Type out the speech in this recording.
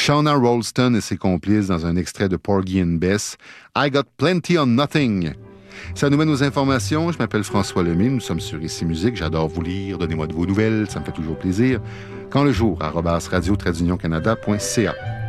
Shauna Rolston et ses complices dans un extrait de Porgy and Bess, I Got Plenty on Nothing. Ça nous mène aux informations. Je m'appelle François Lemay. Nous sommes sur Ici Musique. J'adore vous lire. Donnez-moi de vos nouvelles. Ça me fait toujours plaisir. Quand le jour, @radio-canada.ca.